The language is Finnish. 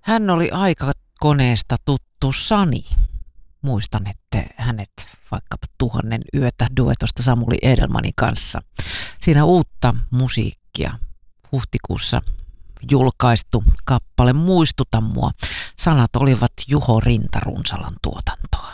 Hän oli aikakoneesta tuttu Sani. Muistan, että hänet vaikkapa 1000 yötä duetosta Samuli Edelmanin kanssa. Siinä uutta musiikkia. Huhtikuussa julkaistu kappale Muistuta mua. Sanat olivat Juho Rintarunsalan tuotantoa.